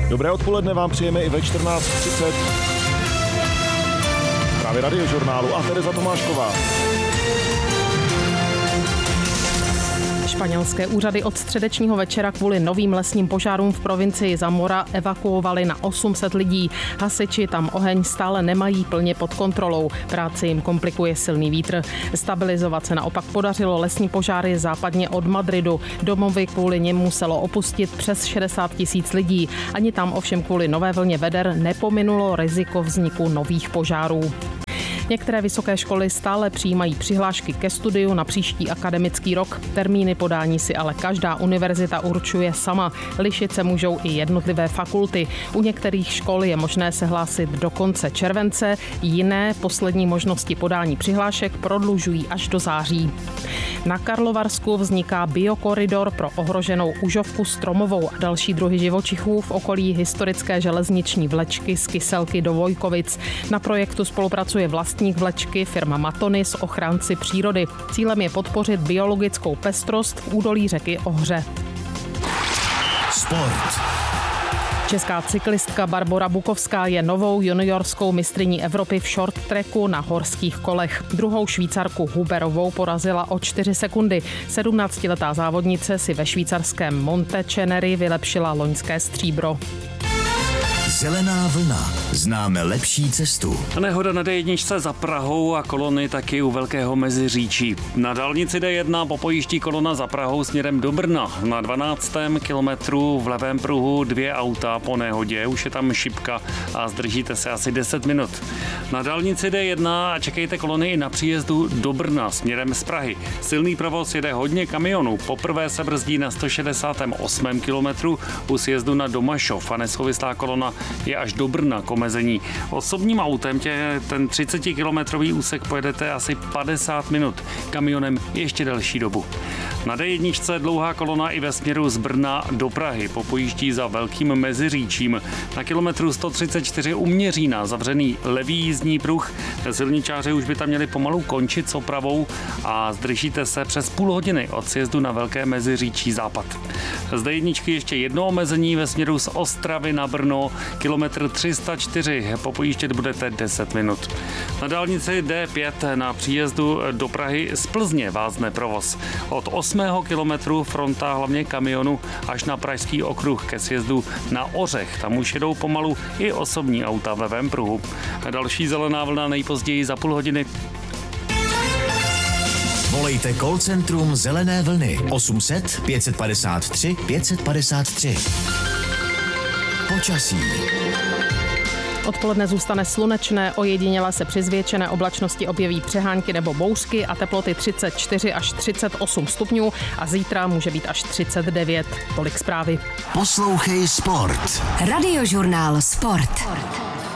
Dobré odpoledne vám přejeme i ve 14:30. Právě Radiožurnálu a Tereza Tomášková. Španělské úřady od středečního večera kvůli novým lesním požárům v provincii Zamora evakuovali na 800 lidí. Hasiči tam oheň stále nemají plně pod kontrolou. Práci jim komplikuje silný vítr. Stabilizovat se naopak podařilo lesní požáry západně od Madridu. Domovy kvůli nim muselo opustit přes 60 000 lidí. Ani tam ovšem kvůli nové vlně veder nepominulo riziko vzniku nových požárů. Některé vysoké školy stále přijímají přihlášky ke studiu na příští akademický rok. Termíny podání si ale každá univerzita určuje sama. Lišit se můžou i jednotlivé fakulty. U některých škol je možné se hlásit do konce července, jiné poslední možnosti podání přihlášek prodlužují až do září. Na Karlovarsku vzniká biokoridor pro ohroženou užovku stromovou a další druhy živočichů v okolí historické železniční vlečky z Kyselky do Vojkovic. Na projektu spolupracuje vlastník vlečky firma Matony s ochránci přírody. Cílem je podpořit biologickou pestrost v údolí řeky Ohře. Sport. Česká cyklistka Barbora Bukovská je novou juniorskou mistryní Evropy v short tracku na horských kolech. Druhou Švýcarku Huberovou porazila o 4 sekundy. 17letá závodnice si ve švýcarském Monteceneri vylepšila loňské stříbro. Zelená vlna. Známe lepší cestu. Nehoda na D1 za Prahou a kolony taky u Velkého Meziříčí. Na dálnici D1 popojíždí kolona za Prahou směrem do Brna. Na 12. kilometru v levém pruhu 2 auta po nehodě. Už je tam šipka a zdržíte se asi 10 minut. Na dálnici D1 čekejte kolony i na příjezdu do Brna směrem z Prahy. Silný provoz, jede hodně kamionů. Poprvé se brzdí na 168. kilometru u sjezdu na Domašov a nesouvislá kolona je až do Brna k omezení. Osobním autem ten 30-kilometrový úsek pojedete asi 50 minut, kamionem ještě delší dobu. Na D1 dlouhá kolona i ve směru z Brna do Prahy popojíždí za Velkým Meziříčím. Na kilometru 134 u Měřína zavřený levý jízdní pruh. Silničáři už by tam měli pomalu končit s opravou a zdržíte se přes půl hodiny od sjezdu na Velké Meziříčí západ. Z D1 ještě jedno omezení ve směru z Ostravy na Brno, kilometr 304, popojíždět budete 10 minut. Na dálnici D5 na příjezdu do Prahy z Plzně vázne provoz. Od 8. kilometru fronta hlavně kamionu až na pražský okruh ke sjezdu na Ořech. Tam už jedou pomalu i osobní auta v levém pruhu. Další zelená vlna nejpozději za půl hodiny. Volejte call centrum Zelené vlny 800 553 553. Počasí. Odpoledne zůstane slunečné, ojediněle se při zvětšené oblačnosti objeví přehánky nebo bouřky a teploty 34 až 38 stupňů a zítra může být až 39. Tolik zprávy. Poslouchej Sport. Radiožurnál Sport.